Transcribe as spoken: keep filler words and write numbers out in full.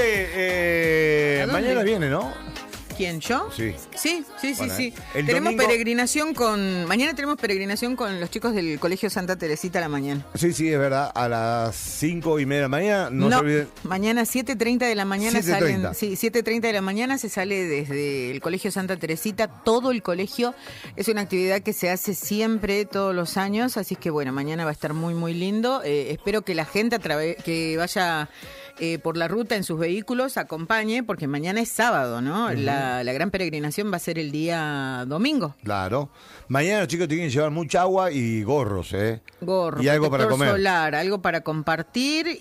eh, mañana viene, ¿no? ¿Quién, yo? Sí. Sí, sí, Bueno, sí, eh. sí. El Tenemos domingo- peregrinación con... Mañana tenemos peregrinación con los chicos del Colegio Santa Teresita a la mañana. Sí, sí, es verdad. A las cinco y media de la mañana, no, se olviden. Mañana siete treinta de la mañana siete treinta. salen... Sí, siete treinta de la mañana se sale desde el Colegio Santa Teresita, todo el colegio. Es una actividad que se hace siempre, todos los años, así que bueno, mañana va a estar muy, muy lindo. Eh, espero que la gente a través que vaya... Eh, por la ruta en sus vehículos acompañe, porque mañana es sábado, ¿no? Uh-huh. La, la gran peregrinación va a ser el día domingo. Claro. Mañana los chicos tienen que llevar mucha agua y gorros, ¿eh? Gorro, y algo para comer. solar, algo para compartir